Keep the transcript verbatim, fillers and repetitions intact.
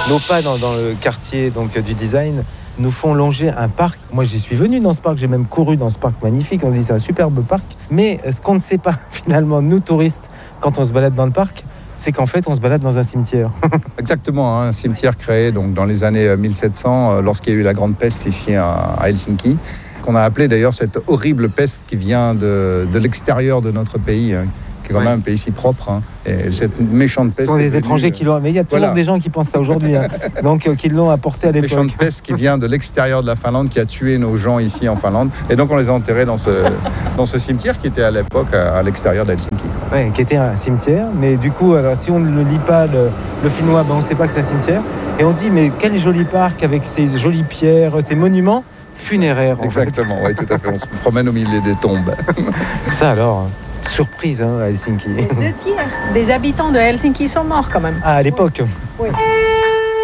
Nos pas dans, dans le quartier donc, du design nous font longer un parc. Moi, j'y suis venu dans ce parc, j'ai même couru dans ce parc magnifique. On se dit c'est un superbe parc. Mais ce qu'on ne sait pas, finalement, nous touristes, quand on se balade dans le parc, c'est qu'en fait, on se balade dans un cimetière. Exactement, hein, un cimetière créé donc, dans les années mille sept cents, euh, lorsqu'il y a eu la grande peste ici à, à Helsinki, qu'on a appelé d'ailleurs cette horrible peste qui vient de, de l'extérieur de notre pays, hein, qui est quand ouais. même un pays si propre. Hein, et cette méchante peste. Ce sont des venue, étrangers qui l'ont. Mais il y a toujours voilà. des gens qui pensent ça aujourd'hui, hein, donc euh, qui l'ont apporté à l'époque. Une méchante peste qui vient de l'extérieur de la Finlande, qui a tué nos gens ici en Finlande. Et donc on les a enterrés dans ce, dans ce cimetière qui était à l'époque à, à l'extérieur d'Helsinki. Oui, qui était un cimetière. Mais du coup, alors, si on ne lit pas le, le finnois, ben, on ne sait pas que c'est un cimetière. Et on dit, mais quel joli parc avec ces jolies pierres, ces monuments funéraires. Exactement, oui, tout à fait. On se promène au milieu des tombes. Ça alors. Surprise hein, à Helsinki. Les deux tiers des habitants de Helsinki sont morts quand même. Ah, à l'époque. Oui. oui.